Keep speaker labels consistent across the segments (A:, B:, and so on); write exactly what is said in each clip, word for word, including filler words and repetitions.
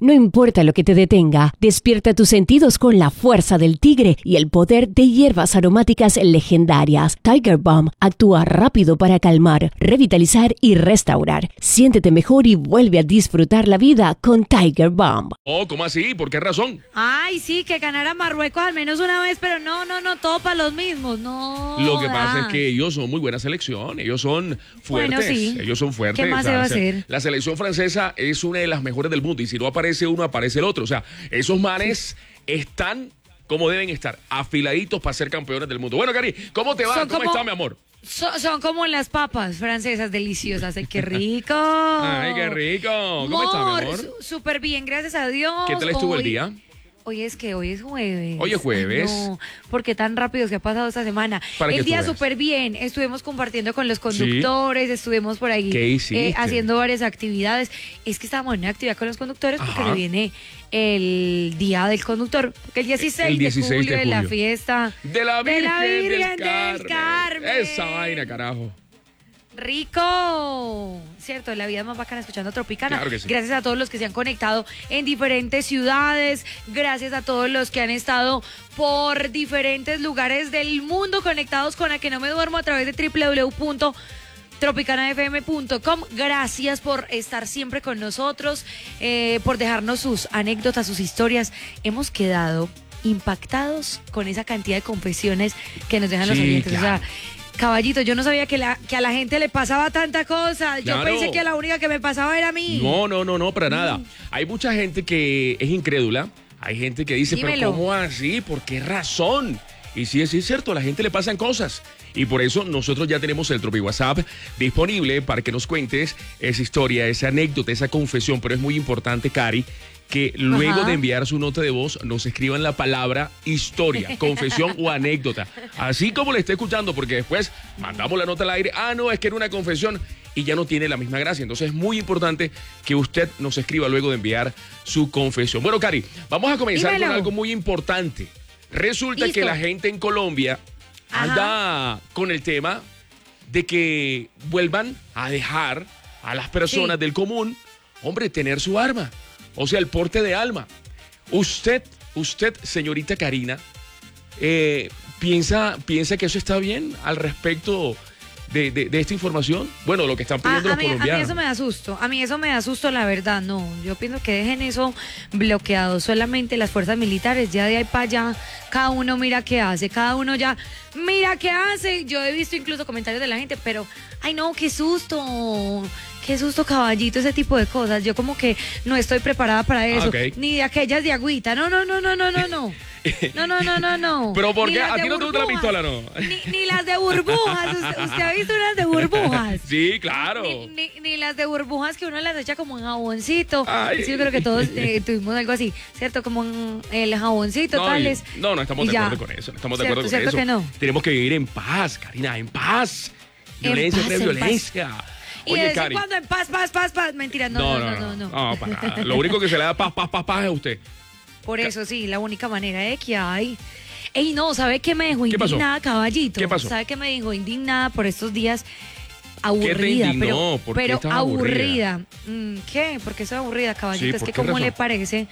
A: No importa lo que te detenga, despierta tus sentidos con la fuerza del tigre y el poder de hierbas aromáticas legendarias. Tiger Balm actúa rápido para calmar, revitalizar y restaurar. Siéntete mejor y vuelve a disfrutar la vida con Tiger Balm.
B: Oh, ¿cómo así? ¿Por qué razón?
C: Ay, sí, que ganara Marruecos al menos una vez, pero no, no, no, todo para los mismos, no.
B: Lo que pasa
C: ah.
B: es que ellos son muy buena selección, ellos son fuertes,
C: Bueno, sí.
B: ellos son fuertes.
C: ¿Qué más
B: o sea,
C: se va a
B: o sea,
C: hacer?
B: La selección francesa es una de las mejores del mundo y si no aparece uno, aparece el otro. O sea, esos manes están como deben estar, afiladitos para ser campeones del mundo. Bueno, Cari, ¿cómo te va?
C: Son
B: ¿Cómo
C: como-
B: está, mi amor?
C: So- son como las papas francesas deliciosas. ¡Ay, qué rico!
B: Ay, qué rico. ¿Cómo está, mi amor?
C: su- Súper bien, gracias a Dios.
B: ¿Qué tal estuvo el
C: Hoy-
B: día?
C: Hoy es que hoy es jueves.
B: Hoy es jueves.
C: Ay, no, ¿por qué tan rápido se ha pasado esta semana?
B: Para que
C: El
B: tú
C: día
B: veas.
C: súper bien. Estuvimos compartiendo con los conductores, estuvimos por ahí
B: ¿Qué hiciste?
C: eh, haciendo varias actividades. Es que estábamos en una actividad con los conductores porque
B: Ajá.
C: se viene el día del conductor. Porque el dieciséis,
B: El dieciséis
C: de julio
B: de
C: es la
B: julio.
C: fiesta
B: De la Virgen,
C: de la Virgen
B: del,
C: del Carmen.
B: Esa vaina, carajo.
C: Rico, cierto, la vida es más bacana escuchando Tropicana.
B: Claro que sí.
C: Gracias a todos los que se han conectado en diferentes ciudades, gracias a todos los que han estado por diferentes lugares del mundo conectados con A Que No Me Duermo a través de doble u doble u doble u punto tropicana f m punto com. Gracias por estar siempre con nosotros, eh, por dejarnos sus anécdotas, sus historias. Hemos quedado impactados con esa cantidad de confesiones que nos dejan los
B: Sí,
C: oyentes.
B: claro.
C: O sea, caballito, yo no sabía que, la, que a la gente le pasaba tanta cosa. Yo
B: Claro.
C: pensé que la única que me pasaba era a mí.
B: No, no, no, no, para nada. Hay mucha gente que es incrédula. Hay gente que dice,
C: Dímelo.
B: pero ¿cómo así? ¿Por qué razón? Y sí, sí es cierto, a la gente le pasan cosas. Y por eso nosotros ya tenemos el Tropi WhatsApp disponible para que nos cuentes esa historia, esa anécdota, esa confesión. Pero es muy importante, Cari, que luego
C: Ajá.
B: de enviar su nota de voz nos escriban la palabra historia, confesión o anécdota. Así como le esté escuchando, porque después mandamos la nota al aire. Ah, no, es que era una confesión y ya no tiene la misma gracia. Entonces es muy importante que usted nos escriba luego de enviar su confesión. Bueno, Cari, vamos a comenzar
C: Dímelo.
B: con algo muy importante. Resulta
C: Listo.
B: que la gente en Colombia
C: Ajá.
B: anda con el tema de que vuelvan a dejar a las personas
C: Sí.
B: del común, hombre, tener su arma. O sea, el porte de alma. Usted, usted, señorita Karina, eh, ¿piensa, ¿piensa que eso está bien al respecto de, de- de esta información? Bueno, lo que están
C: A,
B: pidiendo
C: a
B: los
C: mí, a mí
B: colombianos.
C: eso me da susto. A mí eso me da susto, la verdad. No, yo pienso que dejen eso bloqueado. Solamente las fuerzas militares, ya de ahí para allá, cada uno mira qué hace. Cada uno ya mira qué hace. Yo he visto incluso comentarios de la gente, pero, ay no, qué susto. Qué susto, caballito, ese tipo de cosas. Yo como que no estoy preparada para eso.
B: ok.
C: Ni de aquellas de agüita. No, no, no, no, no, no, no. No, no, no, no, no.
B: Pero ¿por
C: Ni
B: qué?
C: las
B: ¿A
C: de
B: ti no te gusta la
C: burbujas.
B: pistola, no?
C: Ni, ni las de burbujas. ¿Usted, usted ha visto unas de burbujas?
B: Sí, claro.
C: Ni, ni, ni las de burbujas que uno las echa como en jaboncito.
B: Ay.
C: Sí, yo creo que todos eh, tuvimos algo así, ¿cierto? Como en el jaboncito,
B: No, y-
C: tales.
B: no, no estamos
C: Y
B: de
C: ya.
B: acuerdo con eso. No estamos de
C: ¿Cierto,
B: acuerdo con
C: cierto
B: eso.
C: que no?
B: Tenemos que vivir en paz, Karina, en paz.
C: En
B: Violencia
C: paz,
B: entre
C: en paz.
B: violencia.
C: Y de
B: Oye,
C: vez en
B: Cari.
C: cuando en paz, paz, paz, paz. Mentira, no, no, no, no. no,
B: No, para nada. Lo único que se le da paz, paz, paz, paz es a usted.
C: Por eso sí, la única manera de que hay. Ey, no, ¿sabe qué me dejó
B: ¿Qué pasó?
C: indignada, caballito?
B: ¿Qué pasó?
C: ¿Sabe qué me dejó indignada por estos días? Aburrida,
B: indignó?
C: pero,
B: ¿Por qué
C: pero
B: estás
C: aburrida. Mm, ¿Qué? ¿Por qué soy aburrida, caballito?
B: Sí,
C: es
B: ¿por
C: que
B: qué
C: ¿cómo
B: razón?
C: le parece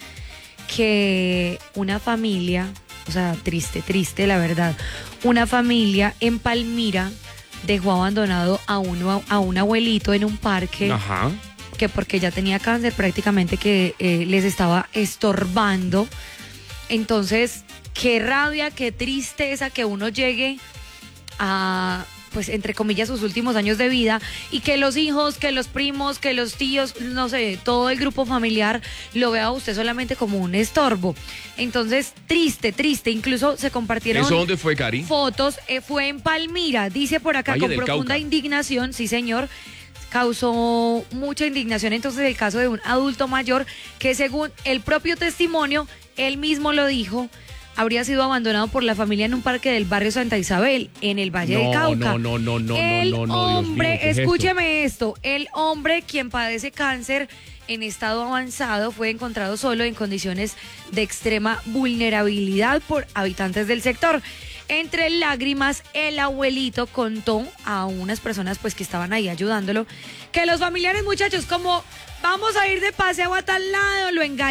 C: que una familia, o sea, triste, triste, la verdad, una familia en Palmira dejó abandonado a uno a un abuelito en un parque
B: Ajá.
C: que porque ya tenía cáncer prácticamente que eh, les estaba estorbando. Entonces, qué rabia, qué tristeza que uno llegue a, pues, entre comillas, sus últimos años de vida y que los hijos, que los primos, que los tíos, no sé, todo el grupo familiar lo vea a usted solamente como un estorbo. Entonces, triste, triste. Incluso se compartieron
B: ¿Eso dónde fue, Cari?
C: fotos. Eh, fue en Palmira, dice por acá,
B: Valle
C: con
B: del
C: profunda
B: Cauca.
C: indignación, sí señor. Causó mucha indignación entonces el caso de un adulto mayor que según el propio testimonio, él mismo lo dijo, habría sido abandonado por la familia en un parque del barrio Santa Isabel, en el Valle
B: No,
C: de Cauca.
B: no, no, no, no,
C: El
B: no, no, Dios
C: hombre,
B: mío, ¿qué es esto?
C: escúcheme esto, el hombre quien padece cáncer en estado avanzado fue encontrado solo en condiciones de extrema vulnerabilidad por habitantes del sector. Entre lágrimas, el abuelito contó a unas personas pues que estaban ahí ayudándolo que los familiares, muchachos, como vamos a ir de paseo a tal lado, lo engañaron.